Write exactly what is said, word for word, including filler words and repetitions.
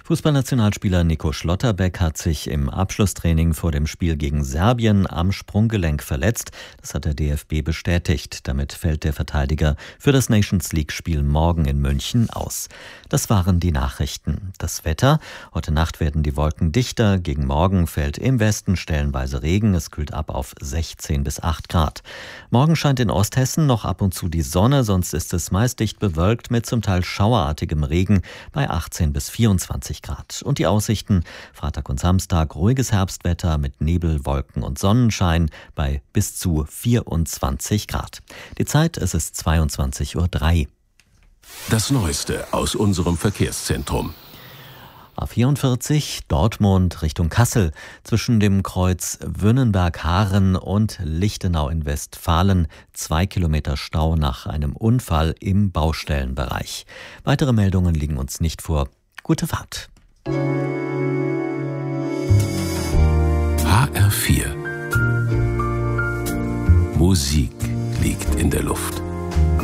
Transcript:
Fußballnationalspieler Nico Schlotterbeck hat sich im Abschlusstraining vor dem Spiel gegen Serbien am Sprunggelenk verletzt. Das hat der D F B bestätigt. Damit fällt der Verteidiger für das Nations-League-Spiel morgen in München aus. Das waren die Nachrichten. Das Wetter: Heute Nacht werden die Wolken dichter. Gegen Morgen fällt im Westen stellenweise Regen. Es kühlt ab auf sechzehn bis acht Grad. Morgen scheint in Osthessen noch ab und zu die Sonne, sonst ist es meist dicht bewölkt mit zum Teil schauerartigem Regen bei achtzehn bis vierundzwanzig Grad. Und die Aussichten: Freitag und Samstag ruhiges Herbstwetter mit Nebel, Wolken und Sonnenschein bei bis zu vierundzwanzig Grad. Die Zeit, es ist zweiundzwanzig Uhr drei. Das Neueste aus unserem Verkehrszentrum. A vierundvierzig Dortmund Richtung Kassel. Zwischen dem Kreuz Wünnenberg-Haaren und Lichtenau in Westfalen zwei Kilometer Stau nach einem Unfall im Baustellenbereich. Weitere Meldungen liegen uns nicht vor. Gute Fahrt. H R vier. Musik liegt in der Luft.